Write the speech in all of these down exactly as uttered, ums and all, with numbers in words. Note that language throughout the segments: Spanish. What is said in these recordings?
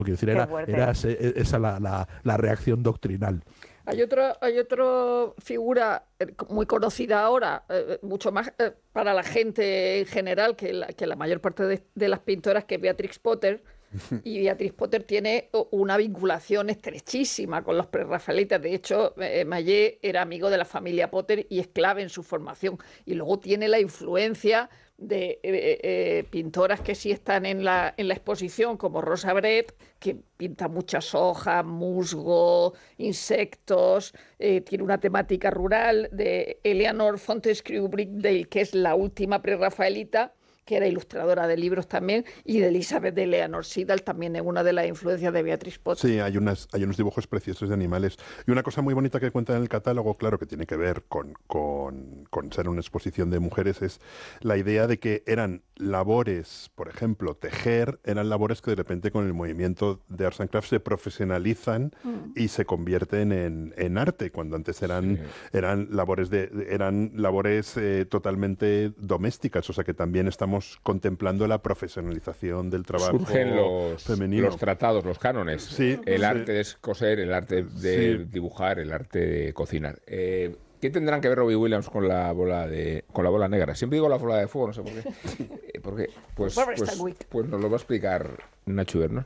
Quiero decir, Qué era, fuerte. era ese- esa la, la, la reacción doctrinal. Hay otra, hay otra figura eh, muy conocida ahora, eh, mucho más eh, para la gente en general que la, que la mayor parte de, de las pintoras, que es Beatrix Potter. Y Beatrix Potter tiene o- una vinculación estrechísima con los prerrafaelitas. De hecho, eh, Mallet era amigo de la familia Potter y es clave en su formación. Y luego tiene la influencia de eh, eh, pintoras que sí están en la, en la exposición, como Rosa Brett, que pinta muchas hojas, musgo, insectos, eh, tiene una temática rural, de Eleanor Fortescue Brickdale, que es la última prerrafaelita, que era ilustradora de libros también, y de Elizabeth de Leonor Siddal, también es una de las influencias de Beatrix Potter. Sí, hay, unas, hay unos dibujos preciosos de animales. Y una cosa muy bonita que cuenta en el catálogo, claro, que tiene que ver con, con, con ser una exposición de mujeres, es la idea de que eran labores, por ejemplo, tejer, eran labores que de repente con el movimiento de Arts and Crafts se profesionalizan mm. y se convierten en, en arte, cuando antes eran, sí. eran labores, de, eran labores eh, totalmente domésticas, o sea que también estamos contemplando la profesionalización del trabajo Surgen los, femenino. los tratados, los cánones. Sí, el sí. arte de coser, el arte de sí. dibujar, el arte de cocinar. Eh, ¿Qué tendrán que ver Robbie Williams con la bola de con la bola negra? Siempre digo la bola de fuego, no sé por qué. Eh, porque, pues, pues, pues nos lo va a explicar Nacho Iber,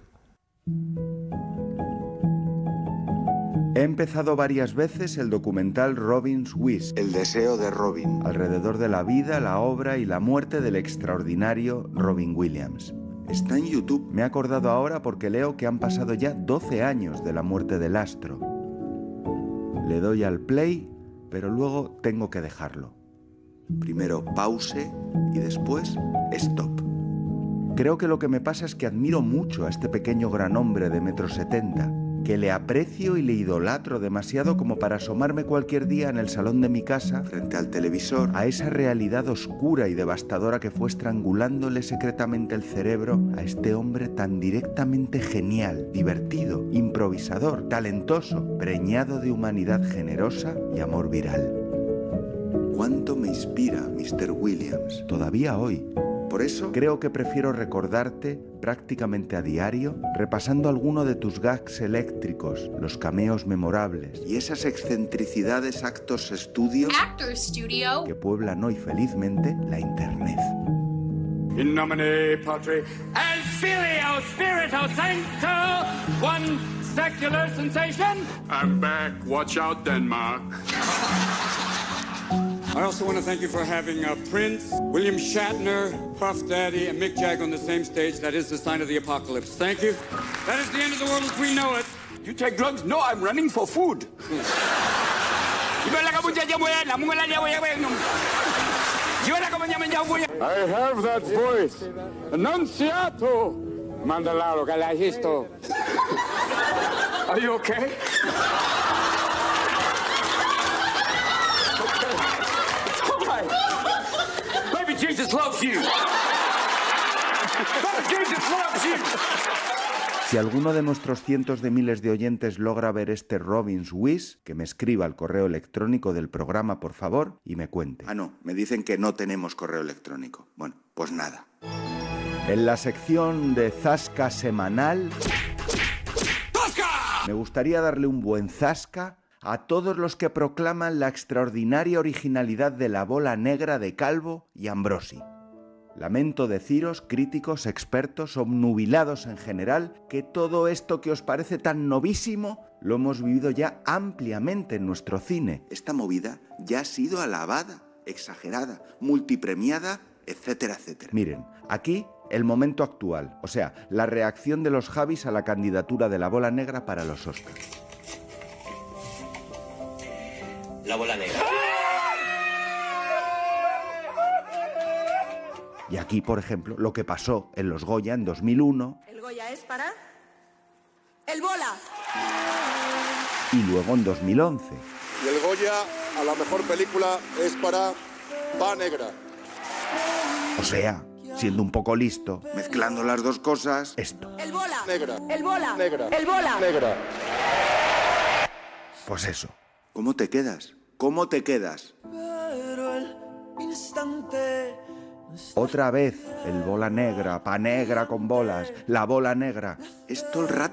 He empezado varias veces el documental Robin's Wish, El deseo de Robin, alrededor de la vida, la obra y la muerte del extraordinario Robin Williams. Está en YouTube. Me he acordado ahora porque leo que han pasado ya doce años de la muerte del astro. Le doy al play, pero luego tengo que dejarlo. Primero pause y después stop. Creo que lo que me pasa es que admiro mucho a este pequeño gran hombre de metro setenta, que le aprecio y le idolatro demasiado como para asomarme cualquier día en el salón de mi casa, frente al televisor, a esa realidad oscura y devastadora que fue estrangulándole secretamente el cerebro a este hombre tan directamente genial, divertido, improvisador, talentoso, preñado de humanidad generosa y amor viral. ¿Cuánto me inspira mister Williams? Todavía hoy. Por eso creo que prefiero recordarte prácticamente a diario, repasando alguno de tus gags eléctricos, los cameos memorables y esas excentricidades actors studio, Actors Studio, que pueblan hoy felizmente la internet. In nomine Patri et Filio Spirito Sancto, one secular sensation. I'm back. Watch out, Denmark. I also want to thank you for having uh, Prince, William Shatner, Puff Daddy, and Mick Jagger on the same stage. That is the sign of the apocalypse. Thank you. That is the end of the world as we know it. You take drugs? No, I'm running for food. I have that voice. Annunciato. Mandalaro, Galagisto. Are you okay? Baby Jesus loves you. Baby Jesus loves you. Si alguno de nuestros cientos de miles de oyentes logra ver este Robin's Wish, que me escriba al correo electrónico del programa, por favor, y me cuente. Ah, no, me dicen que no tenemos correo electrónico. Bueno, pues nada. En la sección de Zasca semanal, ¡Zasca! Me gustaría darle un buen zasca a todos los que proclaman la extraordinaria originalidad de la bola negra de Calvo y Ambrosi. Lamento deciros, críticos, expertos, obnubilados en general, que todo esto que os parece tan novísimo lo hemos vivido ya ampliamente en nuestro cine. Esta movida ya ha sido alabada, exagerada, multipremiada, etcétera, etcétera. Miren, aquí el momento actual, o sea, la reacción de los Javis a la candidatura de la bola negra para los Oscars. La bola negra. Y aquí, por ejemplo, lo que pasó en los Goya en dos mil uno. El Goya es para... ¡El bola! Y luego en dos mil once. Y el Goya a la mejor película es para Va Negra. O sea, siendo un poco listo, mezclando las dos cosas, esto. ¡El bola! Negra. ¡El bola! Negra. ¡El bola! Negra. Pues eso. ¿Cómo te quedas? ¿Cómo te quedas? Pero el instante... Otra vez, el bola negra, pa negra con bolas, la bola negra. Es todo el rato